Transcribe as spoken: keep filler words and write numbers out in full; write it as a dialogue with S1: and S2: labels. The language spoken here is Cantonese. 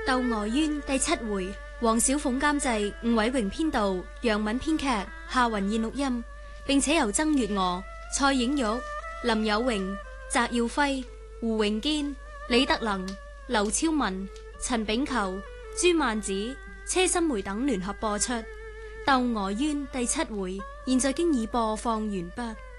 S1: 《竇娥冤》第七回，黃小鳳監製，吳偉榮編導，楊敏編劇，夏雲燕錄音，並且由曾月娥、蔡影玉、林有榮、翟耀輝、胡榮堅、李德能、劉超文、陳炳球、朱曼子、車心梅等聯合播出。《竇娥冤》第七回，現在經已播放完畢。